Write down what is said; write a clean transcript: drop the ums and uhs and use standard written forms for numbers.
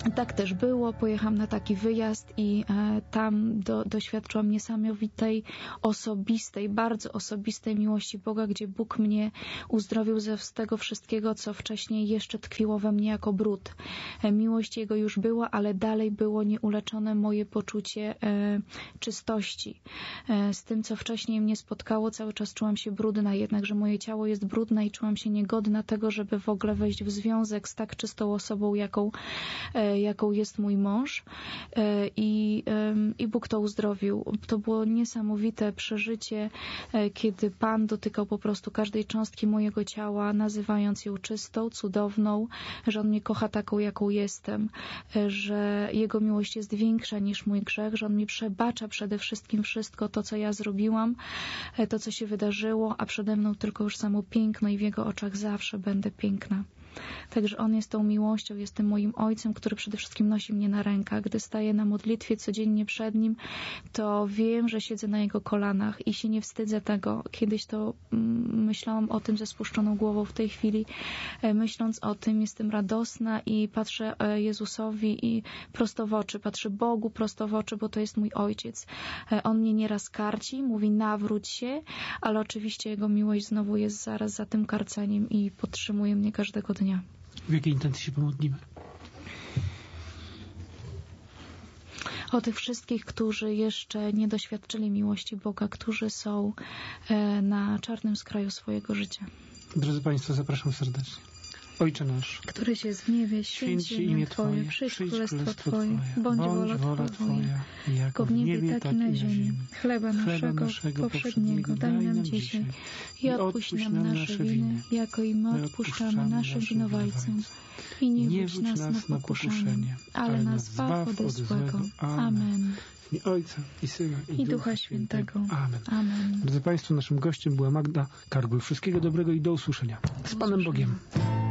Tak też było. Pojechałam na taki wyjazd i tam doświadczyłam niesamowitej, osobistej, bardzo osobistej miłości Boga, gdzie Bóg mnie uzdrowił z tego wszystkiego, co wcześniej jeszcze tkwiło we mnie jako brud. Miłość Jego już była, ale dalej było nieuleczone moje poczucie czystości. Z tym, co wcześniej mnie spotkało, cały czas czułam się brudna, jednakże moje ciało jest brudne i czułam się niegodna tego, żeby w ogóle wejść w związek z tak czystą osobą, jaką jest mój mąż. I Bóg to uzdrowił. To było niesamowite przeżycie, kiedy Pan dotykał po prostu każdej cząstki mojego ciała, nazywając ją czystą, cudowną, że On mnie kocha taką, jaką jestem, że Jego miłość jest większa niż mój grzech, że On mi przebacza przede wszystkim wszystko to, co ja zrobiłam, to, co się wydarzyło, a przede mną tylko już samo piękno i w Jego oczach zawsze będę piękna. Także On jest tą miłością, jest tym moim Ojcem, który przede wszystkim nosi mnie na rękach. Gdy staję na modlitwie codziennie przed Nim, to wiem, że siedzę na Jego kolanach i się nie wstydzę tego. Kiedyś to myślałam o tym ze spuszczoną głową. W tej chwili, myśląc o tym, jestem radosna i patrzę Jezusowi i prosto w oczy, patrzę Bogu prosto w oczy, bo to jest mój Ojciec. On mnie nieraz karci, mówi nawróć się, ale oczywiście Jego miłość znowu jest zaraz za tym karceniem i podtrzymuje mnie każdego dnia. W jakiej intencji się pomodlimy? O tych wszystkich, którzy jeszcze nie doświadczyli miłości Boga, którzy są na czarnym skraju swojego życia. Drodzy Państwo, zapraszam serdecznie. Ojcze nasz, któryś jest w niebie, święć się imię Twoje, przyjdź królestwo Twoje, bądź wola Twoja, jako w niebie, tak i na ziemi. Chleba naszego powszedniego daj nam dzisiaj i odpuść nam nasze winy, jako i my odpuszczamy naszym winowajcom. I nie wódź nas na pokuszenie, ale nas zbaw ode złego. Amen. I Ojca, i Syna, i Ducha Świętego. Amen. Amen. Drodzy Państwo, naszym gościem była Magda Kargul. Wszystkiego dobrego i do usłyszenia. Z Panem Bogiem.